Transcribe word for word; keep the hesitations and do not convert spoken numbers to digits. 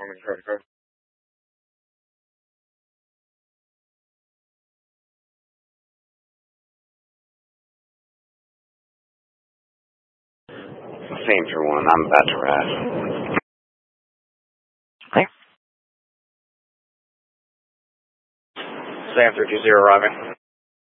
Same for one. I'm about to rest. Thanks. Sam three two zero, Roger.